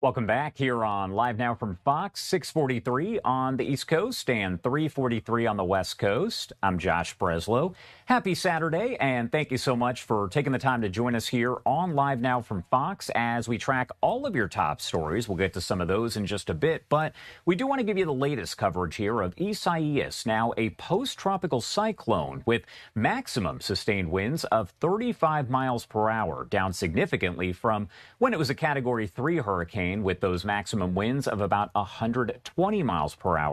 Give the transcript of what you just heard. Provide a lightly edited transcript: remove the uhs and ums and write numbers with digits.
Welcome back here on Live Now from Fox, 643 on the East Coast and 343 on the West Coast. I'm Josh Breslow. Happy Saturday, and thank you so much for taking the time to join us here on Live Now from Fox as we track all of your top stories. We'll get to some of those in just a bit, but we do want to give you the latest coverage here of Isaias, now a post-tropical cyclone with maximum sustained winds of 35 miles per hour, down significantly from when it was a Category 3 hurricane with those maximum winds of about 120 miles per hour.